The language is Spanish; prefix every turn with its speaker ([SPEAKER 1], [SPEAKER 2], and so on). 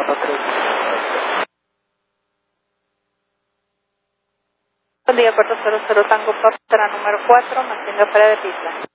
[SPEAKER 1] Papa 3.
[SPEAKER 2] Buen día, puerto 00 Tango Papa, será número 4, mantenga fuera de pista.